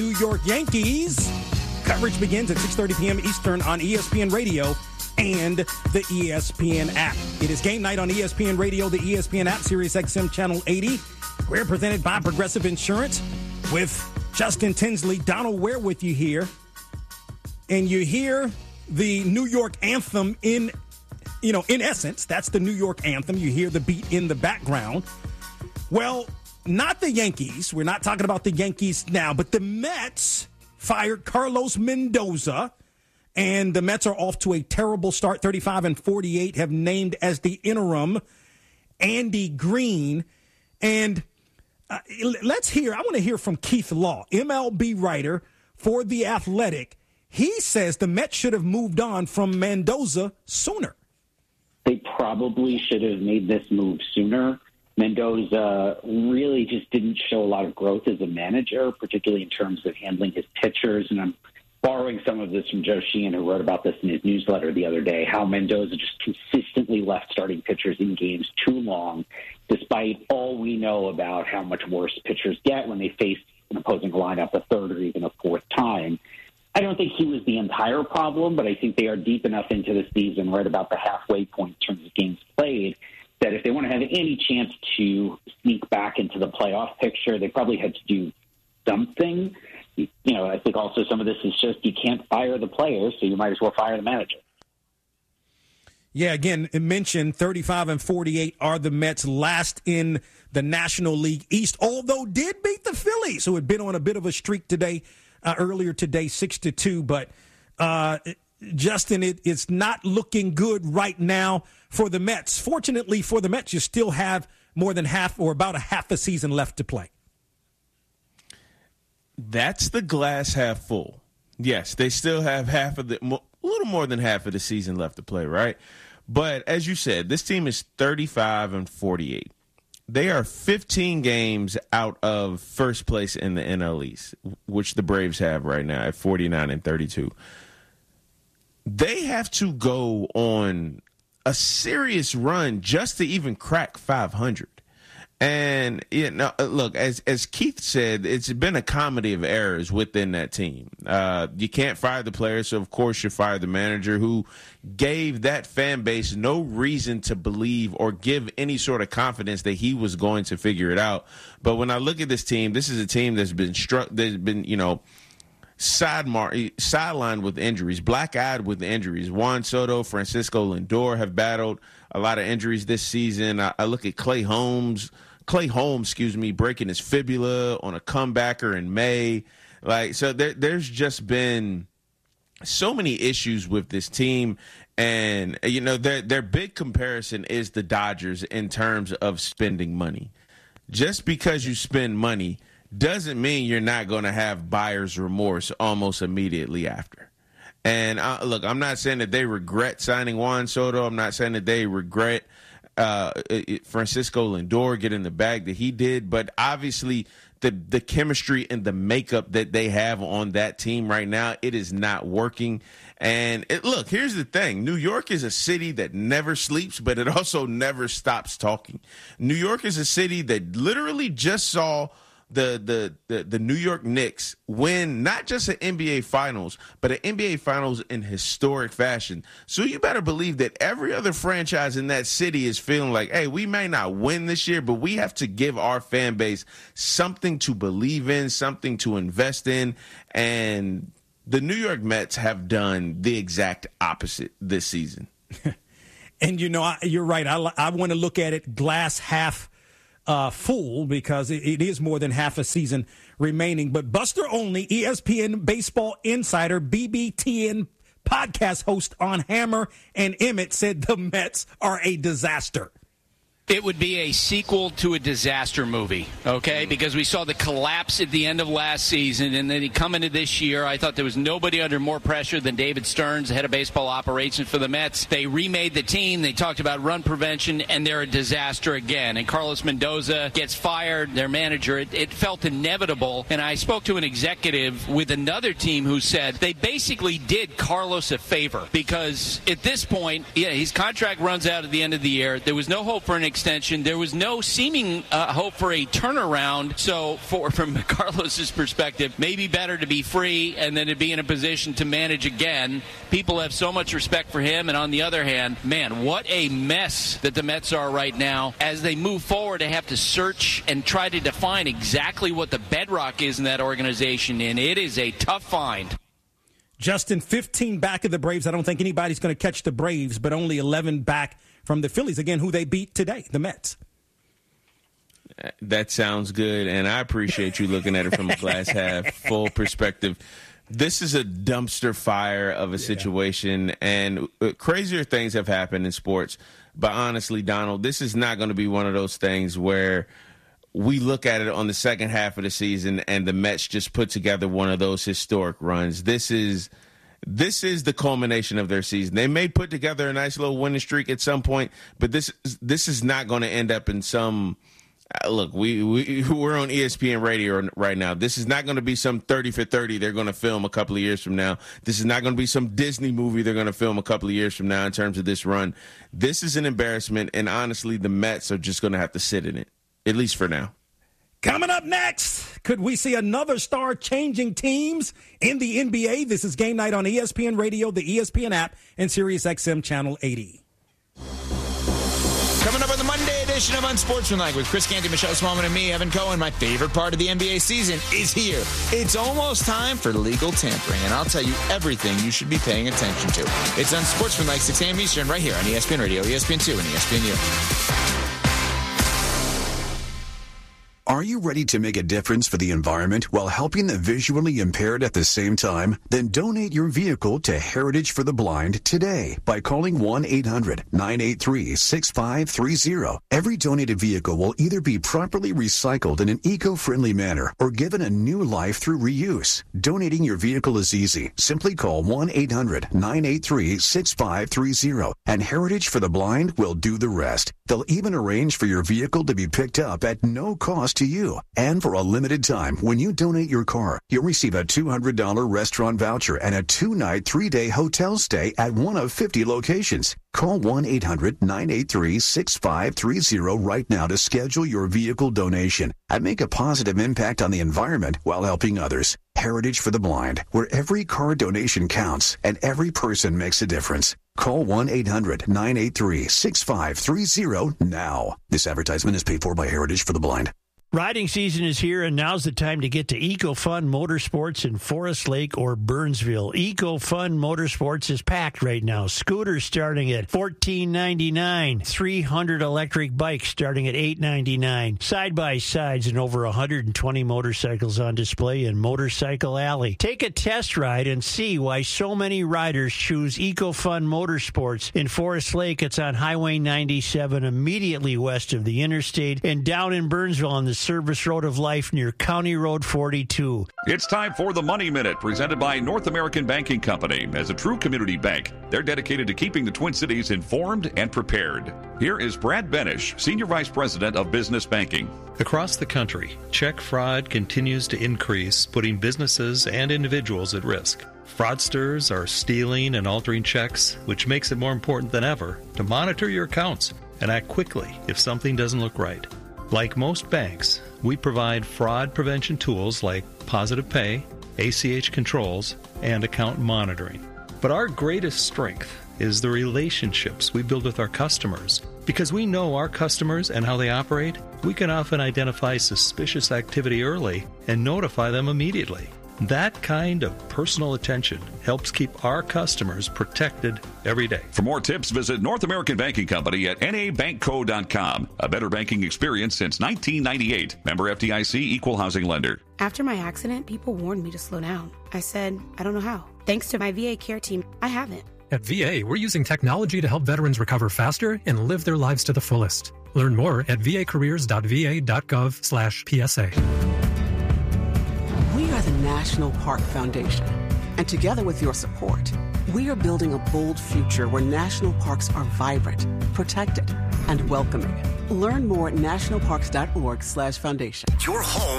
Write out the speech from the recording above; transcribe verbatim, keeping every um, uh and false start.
New York Yankees. Coverage begins at six thirty p.m. Eastern on E S P N Radio and the E S P N app. It is game night on E S P N Radio, the E S P N app, Sirius X M Channel eighty. We're presented by Progressive Insurance with Justin Tinsley. Donald Ware with you here. And you hear the New York anthem in, you know, in essence, that's the New York anthem. You hear the beat in the background. Well, not the Yankees. We're not talking about the Yankees now, but the Mets fired Carlos Mendoza, and the Mets are off to a terrible start. thirty-five and forty-eight have named as the interim Andy Green. And uh, let's hear, I want to hear from Keith Law, M L B writer for The Athletic. He says the Mets should have moved on from Mendoza sooner. They probably should have made this move sooner. Mendoza really just didn't show a lot of growth as a manager, particularly in terms of handling his pitchers. And I'm borrowing some of this from Joe Sheehan, who wrote about this in his newsletter the other day, how Mendoza just consistently left starting pitchers in games too long, despite all we know about how much worse pitchers get when they face an opposing lineup a third or even a fourth time. I don't think he was the entire problem, but I think they are deep enough into the season, right about the halfway point in terms of games played, that if they want to have any chance to sneak back into the playoff picture, they probably had to do something. You know, I think also some of this is just you can't fire the players, so you might as well fire the manager. Yeah, again, it mentioned thirty-five and forty-eight are the Mets last in the National League East, although did beat the Phillies, who had been on a bit of a streak today, uh, earlier today, six to two. But, uh, Justin, it, it's not looking good right now for the Mets. Fortunately for the Mets, you still have more than half or about a half a season left to play. That's the glass half full. Yes, they still have half of the, a little more than half of the season left to play, right? But as you said, this team is thirty-five and forty-eight. They are fifteen games out of first place in the N L East, which the Braves have right now at forty-nine and thirty-two. They have to go on a serious run just to even crack five hundred. And you know, look, as as Keith said, it's been a comedy of errors within that team. Uh, you can't fire the players, so of course you fire the manager, who gave that fan base no reason to believe or give any sort of confidence that he was going to figure it out. But when I look at this team, this is a team that's been struck, that's been, you know, Sidemar- sidelined with injuries, black-eyed with injuries. Juan Soto, Francisco Lindor have battled a lot of injuries this season. I, I look at Clay Holmes, Clay Holmes, excuse me, breaking his fibula on a comebacker in May. Like, so there, there's just been so many issues with this team. And, you know, their their big comparison is the Dodgers in terms of spending money. Just because you spend money doesn't mean you're not going to have buyer's remorse almost immediately after. And uh, look, I'm not saying that they regret signing Juan Soto. I'm not saying that they regret uh, Francisco Lindor getting the bag that he did. But obviously, the the chemistry and the makeup that they have on that team right now, it is not working. And it, look, here's the thing. New York is a city that never sleeps, but it also never stops talking. New York is a city that literally just saw The, the the the New York Knicks win not just an N B A Finals, but an N B A Finals in historic fashion. So you better believe that every other franchise in that city is feeling like, hey, we may not win this year, but we have to give our fan base something to believe in, something to invest in. And the New York Mets have done the exact opposite this season. And, you know, I, you're right. I, I want to look at it glass half Uh, full, because it, it is more than half a season remaining. But Buster Olney, E S P N baseball insider, B B T N podcast host on Hammer and Emmett, said the Mets are a disaster. It would be a sequel to a disaster movie, okay? Because we saw the collapse at the end of last season, and then come into this year, I thought there was nobody under more pressure than David Stearns, the head of baseball operations for the Mets. They remade the team. They talked about run prevention, and they're a disaster again. And Carlos Mendoza gets fired, their manager. It, it felt inevitable. And I spoke to an executive with another team who said they basically did Carlos a favor, because at this point, yeah, his contract runs out at the end of the year. There was no hope for an extension. extension. There was no seeming uh, hope for a turnaround. So for, from Carlos's perspective, maybe better to be free and then to be in a position to manage again. People have so much respect for him. And on the other hand, man, what a mess that the Mets are right now. As they move forward, they have to search and try to define exactly what the bedrock is in that organization. And it is a tough find. Justin, fifteen back of the Braves. I don't think anybody's going to catch the Braves, but only eleven back from the Phillies, again, who they beat today, the Mets. That sounds good, and I appreciate you looking at it from a glass half full perspective. This is a dumpster fire of a yeah. situation, and crazier things have happened in sports. But honestly, Donald, this is not going to be one of those things where we look at it on the second half of the season and the Mets just put together one of those historic runs. This is this is the culmination of their season. They may put together a nice little winning streak at some point, but this this is not going to end up in some uh, look, we, we, we're on E S P N radio right now. This is not going to be some thirty for thirty they're going to film a couple of years from now. This is not going to be some Disney movie they're going to film a couple of years from now in terms of this run. This is an embarrassment, and honestly, the Mets are just going to have to sit in it. At least for now. Coming up next, could we see another star changing teams in the N B A? This is Game Night on E S P N Radio, the E S P N app, and Sirius X M Channel eighty. Coming up on the Monday edition of Unsportsmanlike with Chris Canty, Michelle Smallman, and me, Evan Cohen. My favorite part of the N B A season is here. It's almost time for legal tampering, and I'll tell you everything you should be paying attention to. It's Unsportsmanlike, six a.m. Eastern, right here on E S P N Radio, E S P N two, and E S P N U. Are you ready to make a difference for the environment while helping the visually impaired at the same time? Then donate your vehicle to Heritage for the Blind today by calling one eight hundred nine eight three six five three zero. Every donated vehicle will either be properly recycled in an eco-friendly manner or given a new life through reuse. Donating your vehicle is easy. Simply call one eight hundred nine eight three six five three zero and Heritage for the Blind will do the rest. They'll even arrange for your vehicle to be picked up at no cost to you. And for a limited time, when you donate your car, you'll receive a two hundred dollars restaurant voucher and a two-night, three-day hotel stay at one of fifty locations. Call one eight hundred nine eight three six five three zero right now to schedule your vehicle donation and make a positive impact on the environment while helping others. Heritage for the Blind, where every car donation counts and every person makes a difference. Call one eight hundred nine eight three six five three zero now. This advertisement is paid for by Heritage for the Blind. Riding season is here, and now's the time to get to EcoFun Motorsports in Forest Lake or Burnsville. EcoFun Motorsports is packed right now. Scooters starting at fourteen ninety-nine dollars, three hundred electric bikes starting at eight ninety-nine dollars, side-by-sides and over one hundred twenty motorcycles on display in Motorcycle Alley. Take a test ride and see why so many riders choose EcoFun Motorsports. In Forest Lake, it's on Highway ninety-seven, immediately west of the interstate, and down in Burnsville on the Service Road of Life near County Road forty-two. It's time for the Money Minute, presented by North American Banking Company. As a true community bank, they're dedicated to keeping the Twin Cities informed and prepared. Here is Brad Benish, Senior Vice President of Business Banking. Across the country, check fraud continues to increase, putting businesses and individuals at risk. Fraudsters are stealing and altering checks, which makes it more important than ever to monitor your accounts and act quickly if something doesn't look right. Like most banks, we provide fraud prevention tools like Positive Pay, A C H controls, and account monitoring. But our greatest strength is the relationships we build with our customers. Because we know our customers and how they operate, we can often identify suspicious activity early and notify them immediately. That kind of personal attention helps keep our customers protected every day. For more tips, visit North American Banking Company at N A bank co dot com. A better banking experience since nineteen ninety-eight. Member F D I C, Equal Housing Lender. After my accident, people warned me to slow down. I said, I don't know how. Thanks to my V A care team, I haven't. At V A, we're using technology to help veterans recover faster and live their lives to the fullest. Learn more at v a careers dot v a dot gov slash P S A. We are the National Park Foundation, and together with your support, we are building a bold future where national parks are vibrant, protected, and welcoming. Learn more at national parks dot org slash foundation. Your home